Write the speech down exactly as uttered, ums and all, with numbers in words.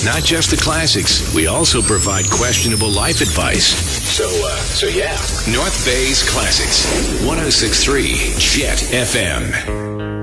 not just the classics. We also provide questionable life advice. So, uh, so yeah. North Bay's Classics. one oh six point three Jet F M.